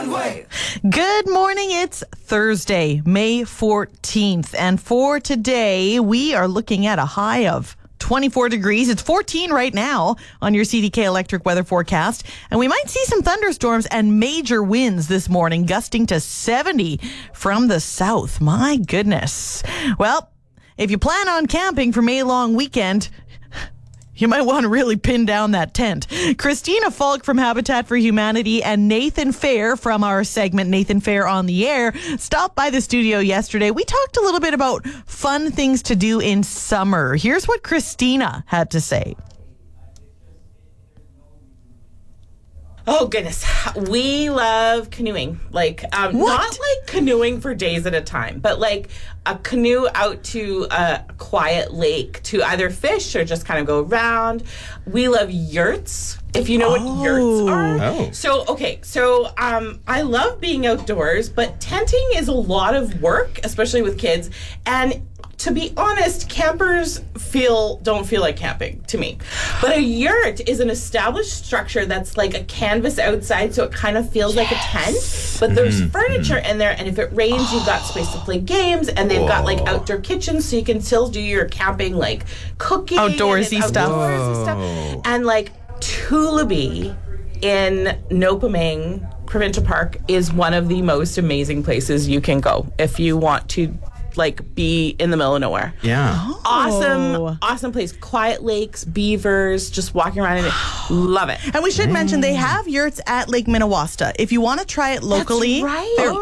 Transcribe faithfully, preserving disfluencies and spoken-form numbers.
Way. Good morning. It's Thursday, May fourteenth. And for today, we are looking at a high of twenty-four degrees. It's fourteen right now on your C D K electric weather forecast. And we might see some thunderstorms and major winds this morning, gusting to seventy from the south. My goodness. Well, if you plan on camping for May long weekend, you might want to really pin down that tent. Christina Falk from Habitat for Humanity and Nathan Fair from our segment Nathan Fair on the Air stopped by the studio yesterday. We talked a little bit about fun things to do in summer. Here's what Christina had to say. Oh, goodness. We love canoeing. Like, um, What? not like canoeing for days at a time, but like a canoe out to a quiet lake to either fish or just kind of go around. We love yurts, if you know Oh. what yurts are. Oh. So, okay. So, um, I love being outdoors, but tenting is a lot of work, especially with kids. And to be honest, campers feel don't feel like camping to me. But a yurt is an established structure that's like a canvas outside, so it kind of feels like a tent. But there's furniture in there, and if it rains, you've got space to play games, and they've got like outdoor kitchens, so you can still do your camping, like cooking, and Outdoorsy it's stuff. outdoorsy stuff. And like Tullaby in Nopaming Provincial Park is one of the most amazing places you can go if you want to like be in the middle of nowhere. Yeah. Awesome, awesome place. Quiet lakes, beavers, just walking around in it. Love it. And we should mention they have yurts at Lake Minnewaska. If you want to try it locally, right. they're